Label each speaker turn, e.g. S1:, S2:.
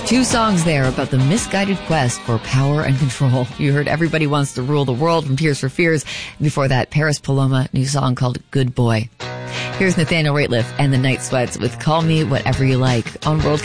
S1: Two songs there about the misguided quest for power and control. You heard Everybody Wants to Rule the World from Tears for Fears. Before that, Paris Paloma, new song called Good Boy. Here's Nathaniel Rateliff and the Night Sweats with Call Me Whatever You Like on World